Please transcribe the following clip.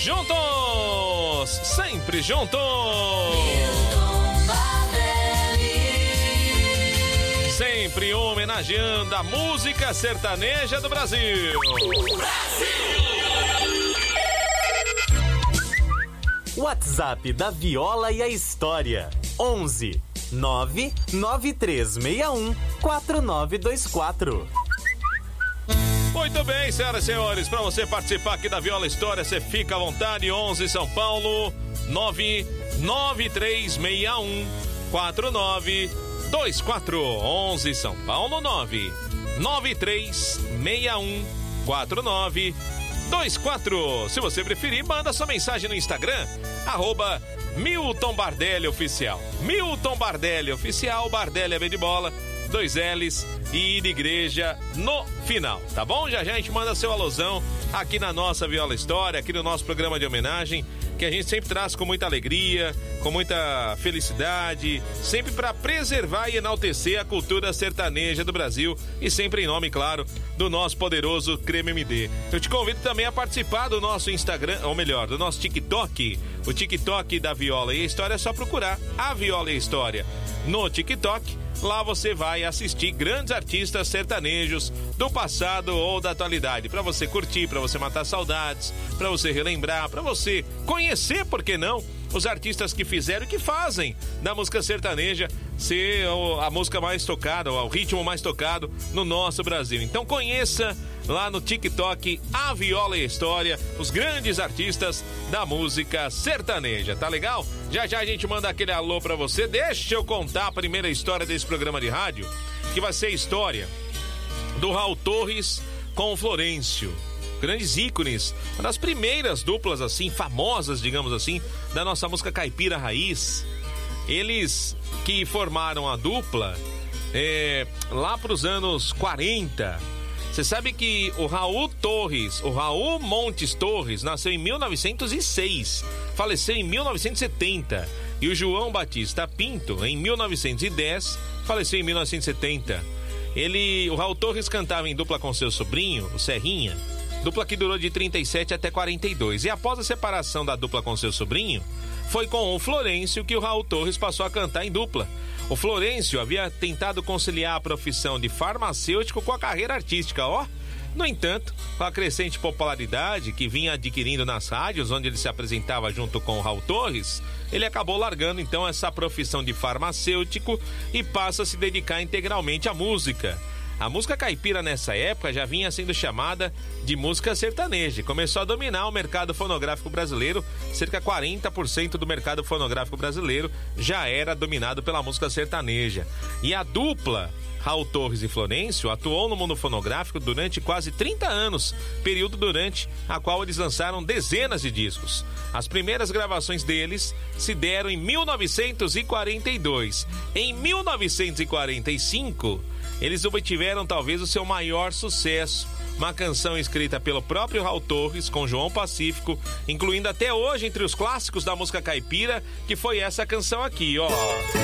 juntos, sempre juntos. Sempre homenageando a música sertaneja do Brasil. WhatsApp da Viola e a História: 11 99361 4924. Muito bem, senhoras e senhores, para você participar aqui da Viola História, você fica à vontade. 11 São Paulo 99361 4924. 11 São Paulo 99361 4924. Se você preferir, manda sua mensagem no Instagram, @Milton Bardelli Oficial. Milton Bardelli Oficial, Bardelli é B de bola, 2 L's e de igreja no final, tá bom? Já a gente manda seu alusão aqui na nossa Viola História, aqui no nosso programa de homenagem, que a gente sempre traz com muita alegria, com muita felicidade, sempre para preservar e enaltecer a cultura sertaneja do Brasil e sempre em nome, claro, do nosso poderoso Creme MD. Eu te convido também a participar do nosso Instagram, ou melhor, do nosso TikTok, o TikTok da Viola e a História. É só procurar a Viola e a História no TikTok. Lá você vai assistir grandes artistas sertanejos do passado ou da atualidade, para você curtir, para você matar saudades, para você relembrar, para você conhecer, por que não, os artistas que fizeram e que fazem da música sertaneja ser a música mais tocada, ou o ritmo mais tocado no nosso Brasil. Então conheça lá no TikTok a Viola e a História, os grandes artistas da música sertaneja, tá legal? Já já a gente manda aquele alô pra você. Deixa eu contar a primeira história desse programa de rádio, que vai ser a história do Raul Torres com o Florencio. Grandes ícones, uma das primeiras duplas assim, famosas, digamos assim, da nossa música caipira raiz. Eles que formaram a dupla lá pros anos 40. Você sabe que o Raul Montes Torres, nasceu em 1906, faleceu em 1970. E o João Batista Pinto, em 1910, faleceu em 1970. O Raul Torres cantava em dupla com seu sobrinho, o Serrinha, dupla que durou de 37 até 42. E após a separação da dupla com seu sobrinho, foi com o Florencio que o Raul Torres passou a cantar em dupla. O Florencio havia tentado conciliar a profissão de farmacêutico com a carreira artística, No entanto, com a crescente popularidade que vinha adquirindo nas rádios, onde ele se apresentava junto com o Raul Torres, ele acabou largando então essa profissão de farmacêutico e passa a se dedicar integralmente à música. A música caipira nessa época já vinha sendo chamada de música sertaneja. Começou a dominar o mercado fonográfico brasileiro. Cerca de 40% do mercado fonográfico brasileiro já era dominado pela música sertaneja. E a dupla Raul Torres e Florencio atuou no mundo fonográfico durante quase 30 anos, período durante a qual eles lançaram dezenas de discos. As primeiras gravações deles se deram em 1942. Em 1945... eles obtiveram talvez o seu maior sucesso, uma canção escrita pelo próprio Raul Torres com João Pacífico, incluindo até hoje entre os clássicos da música caipira, que foi essa canção aqui,